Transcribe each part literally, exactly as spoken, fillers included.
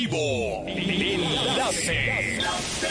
vivo. Enlace.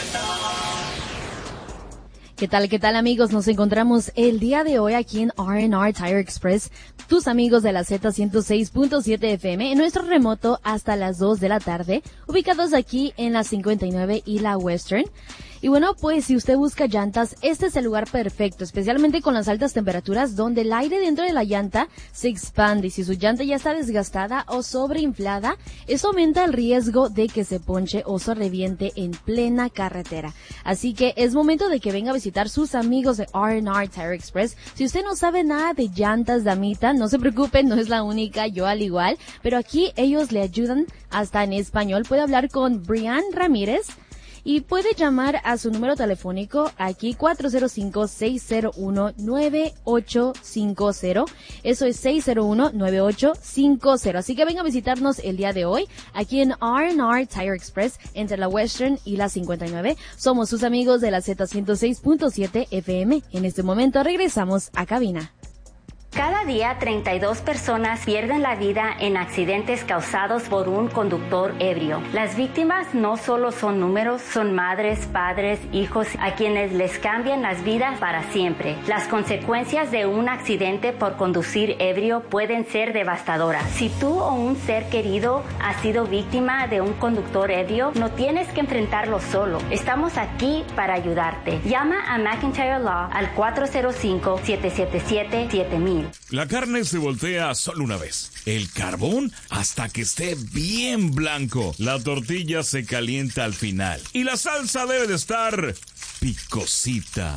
¿Qué tal, qué tal, amigos? Nos encontramos el día de hoy aquí en R and R Tire Express, tus amigos de la Z ciento seis punto siete F M, en nuestro remoto hasta las dos de la tarde, ubicados aquí en la cincuenta y nueve y la Western. Y bueno, pues si usted busca llantas, este es el lugar perfecto, especialmente con las altas temperaturas donde el aire dentro de la llanta se expande y si su llanta ya está desgastada o sobreinflada, eso aumenta el riesgo de que se ponche o se reviente en plena carretera. Así que es momento de que venga a visitar sus amigos de R and R Tire Express. Si usted no sabe nada de llantas, damita, no se preocupe, no es la única, yo al igual, pero aquí ellos le ayudan hasta en español. Puede hablar con Brian Ramírez y puede llamar a su número telefónico aquí cuatro cero cinco, seis cero uno, nueve ocho cinco cero. Eso es seis cero uno, nueve ocho cinco cero. Así que venga a visitarnos el día de hoy aquí en R and R Tire Express entre la Western y la cincuenta y nueve. Somos sus amigos de la Z ciento seis punto siete F M. En este momento regresamos a cabina. Cada día treinta y dos personas pierden la vida en accidentes causados por un conductor ebrio. Las víctimas no solo son números, son madres, padres, hijos a quienes les cambian las vidas para siempre. Las consecuencias de un accidente por conducir ebrio pueden ser devastadoras. Si tú o un ser querido ha sido víctima de un conductor ebrio, no tienes que enfrentarlo solo. Estamos aquí para ayudarte. Llama a McIntyre Law al cuatro cero cinco, siete siete siete, siete mil. La carne se voltea solo una vez. El carbón hasta que esté bien blanco. La tortilla se calienta al final. Y la salsa debe de estar picosita.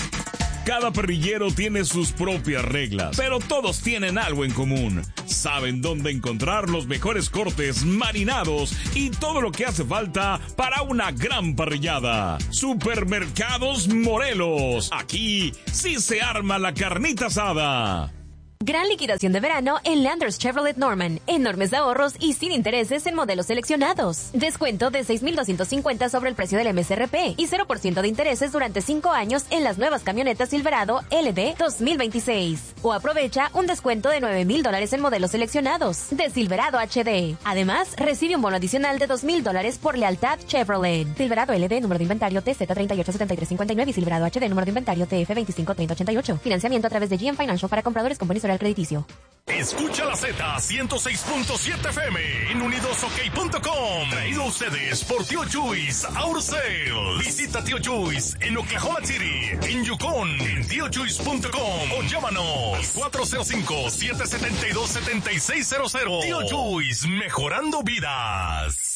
Cada parrillero tiene sus propias reglas, pero todos tienen algo en común. Saben dónde encontrar los mejores cortes marinados y todo lo que hace falta para una gran parrillada. Supermercados Morelos. Aquí sí se arma la carnita asada. Gran liquidación de verano en Landers Chevrolet Norman. Enormes ahorros y sin intereses en modelos seleccionados. Descuento de seis mil doscientos cincuenta sobre el precio del M S R P y cero por ciento de intereses durante cinco años en las nuevas camionetas Silverado L D dos mil veintiséis. O aprovecha un descuento de nueve mil dólares en modelos seleccionados de Silverado H D. Además, recibe un bono adicional de dos mil dólares por lealtad Chevrolet. Silverado L D, número de inventario T Z tres ocho siete tres cinco nueve y Silverado H D, número de inventario T F veinticinco treinta ochenta y ocho. Financiamiento a través de G M Financial para compradores con historial crediticio. Escucha la Z ciento seis punto siete F M en unidos ok punto com. Traído a ustedes por Tío Chuys Auto Sales. Visita Tío Chuys en Oklahoma City, en Yukon, en tío chuys punto com o llámanos cuatro cero cinco, siete siete dos, siete seis cero cero. Tío Chuys, mejorando vidas.